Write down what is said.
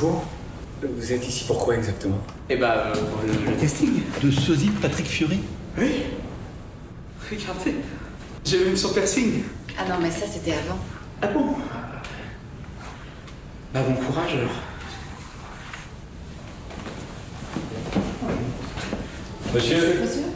bonjour. Vous êtes ici pourquoi exactement? Eh bah, pour le casting. De sosie de Patrick Fiori? Oui. Regardez, j'ai même son piercing. Ah non, mais ça, c'était avant. Ah bon? Bah, bon courage alors. Monsieur? Monsieur?